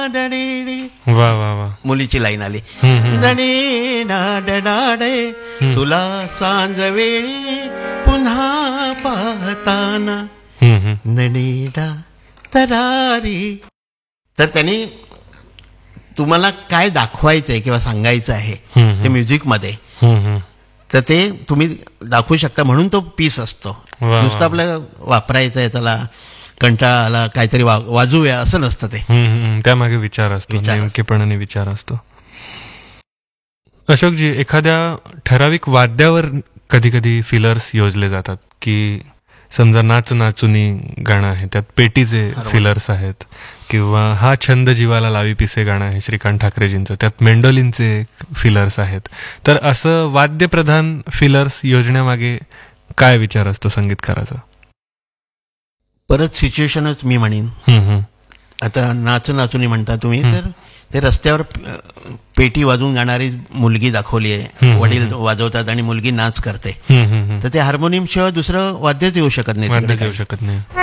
वा वा वा. मुलीची लाईन आली. हम्म. दणी डाडे तुला सांज वेळी पुन्हा पाहताना हम्म. नणीडा तरारी. तर त्यांनी तुम्हाला काय दाखवायचंय किंवा सांगायचं आहे ते म्युझिकमध्ये, हम्म. तर ते तुम्ही दाखवू शकता, म्हणून तो पीस असतो. वा. नुसतं आपलं वापरायचं आहे, त्याला कंटाळा आला काहीतरी वाजूया असं नसतं ते. त्यामागे विचार असतो, नेमकेपणाने विचार असतो. अशोकजी, एखाद्या ठराविक वाद्यावर कधी कधी फिलर्स योजले जातात, की समजा नाच नाचुनी गाणं आहे, त्यात पेटीचे फिलर्स आहेत, किंवा हा छंद जीवाला लावी पिसे गाणं आहे श्रीकांत ठाकरेजींचं, त्यात मेंडोलिनचे फिलर्स आहेत. तर असं वाद्यप्रधान फिलर्स योजण्यामागे काय विचार असतो संगीतकाराचा? परत सिच्युएशनच मी म्हणेन. आता नाच नाचुनी म्हणता तुम्ही, तर ते रस्त्यावर पेटी वाजवून गाणारी मुलगी दाखवली आहे, वडील वाजवतात आणि मुलगी नाच करते, तर ते हार्मोनियम शिवाय दुसरं वाद्यच येऊ शकत नाही. येऊ शकत नाही.